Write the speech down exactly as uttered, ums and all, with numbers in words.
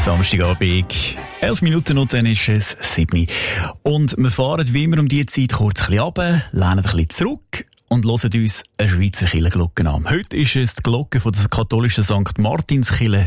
Samstagabend, elf Minuten und dann ist es sieben. Und wir fahren wie immer um diese Zeit kurz ein bisschen runter, lehnen ein bisschen zurück und hören uns eine Schweizer Kirchenglocke an. Heute ist es die Glocke von der katholischen Sankt Martinskirche